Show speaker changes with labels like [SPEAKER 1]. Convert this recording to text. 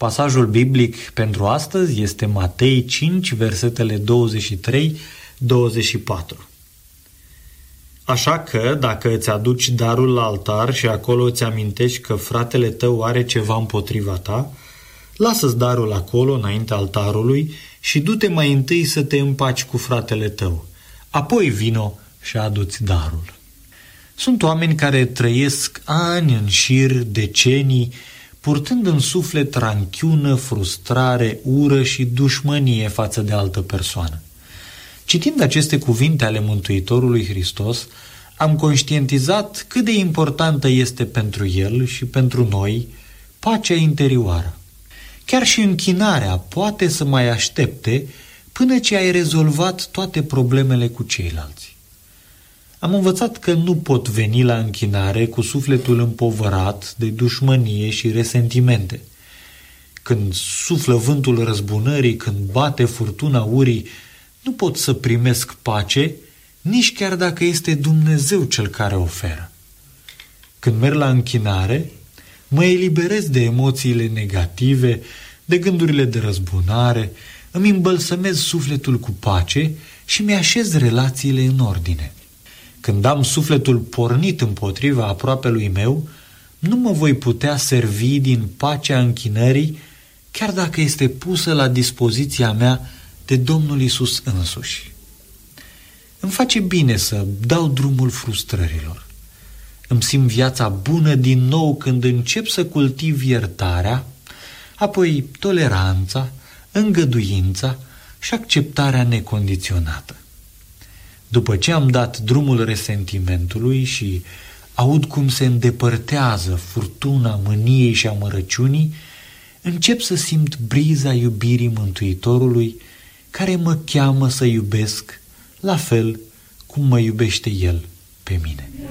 [SPEAKER 1] Pasajul biblic pentru astăzi este Matei 5, versetele 23-24. Așa că, dacă îți aduci darul la altar și acolo îți amintești că fratele tău are ceva împotriva ta, lasă-ți darul acolo, înaintea altarului, și du-te mai întâi să te împaci cu fratele tău. Apoi vino și adu-ți darul. Sunt oameni care trăiesc ani în șir, decenii, purtând în suflet ranchiună, frustrare, ură și dușmănie față de altă persoană. Citind aceste cuvinte ale Mântuitorului Hristos, am conștientizat cât de importantă este pentru El și pentru noi pacea interioară. Chiar și închinarea poate să mai aștepte până ce ai rezolvat toate problemele cu ceilalți. Am învățat că nu pot veni la închinare cu sufletul împovărat de dușmănie și resentimente. Când suflă vântul răzbunării, când bate furtuna urii, nu pot să primesc pace, nici chiar dacă este Dumnezeu cel care oferă. Când merg la închinare, mă eliberez de emoțiile negative, de gândurile de răzbunare, îmi îmbălsămez sufletul cu pace și mi-așez relațiile în ordine. Când am sufletul pornit împotriva aproapelui meu, nu mă voi putea servi din pacea închinării, chiar dacă este pusă la dispoziția mea de Domnul Iisus însuși. Îmi face bine să dau drumul frustrărilor. Îmi simt viața bună din nou când încep să cultiv iertarea, apoi toleranța, îngăduința și acceptarea necondiționată. După ce am dat drumul resentimentului și aud cum se îndepărtează furtuna mâniei și amărăciunii, încep să simt briza iubirii Mântuitorului, care mă cheamă să iubesc la fel cum mă iubește El pe mine.